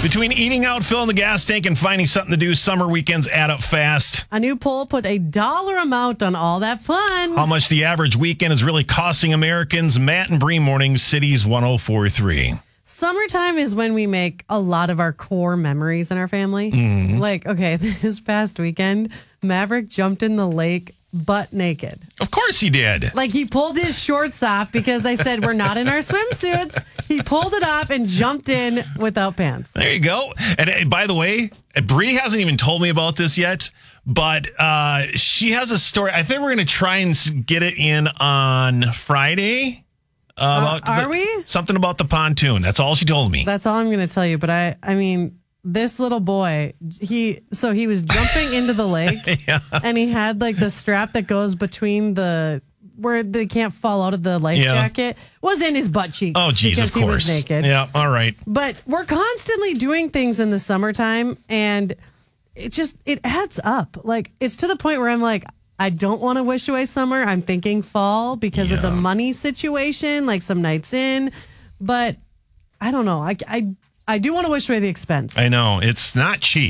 Between eating out, filling the gas tank, and finding something to do, summer weekends add up fast. A new poll put a dollar amount on all that fun. How much the average weekend is really costing Americans? Matt and Bree Mornings, Cities 104.3. Summertime is when we make a lot of our core memories in our family. Like, okay, this past weekend, Maverick jumped in the lake butt naked. Of course he did. Like, he pulled his shorts off because I said we're not in our swimsuits. He pulled it off and jumped in without pants. There you go. And by the way, Bree hasn't even told me about this yet, but she has a story. I think we're going to try and get it in on Friday. Are we? Something about the pontoon. That's all she told me. That's all I'm going to tell you. But I mean, this little boy, he was jumping into the lake and he had like the strap that goes between where they can't fall out of the life jacket was in his butt cheeks. Oh, geez, because of course. He was naked. Yeah, all right. But we're constantly doing things in the summertime and it adds up. Like, it's to the point where I'm like, I don't want to wish away summer. I'm thinking fall because of the money situation, like some nights in. But I don't know. I do want to wish away the expense. I know. It's not cheap.